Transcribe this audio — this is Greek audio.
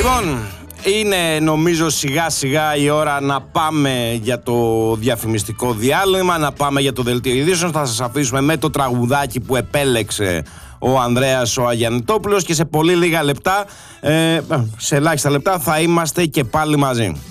Λοιπόν, είναι νομίζω σιγά σιγά η ώρα να πάμε για το διαφημιστικό διάλειμμα, να πάμε για το δελτίο ειδήσεων. Θα σας αφήσουμε με το τραγουδάκι που επέλεξε ο Ανδρέας ο Αγιαννητόπουλος και σε πολύ λίγα λεπτά, σε ελάχιστα λεπτά θα είμαστε και πάλι μαζί.